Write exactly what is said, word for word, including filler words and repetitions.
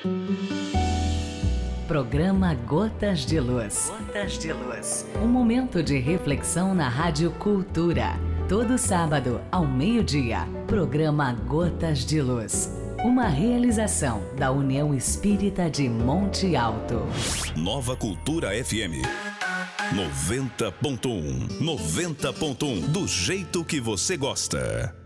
Programa Gotas de Luz. Gotas de Luz. Um momento de reflexão na Rádio Cultura. Todo sábado, ao meio-dia. Programa Gotas de Luz. Uma realização da União Espírita de Monte Alto. Nova Cultura F M. noventa ponto um. noventa ponto um. Do jeito que você gosta.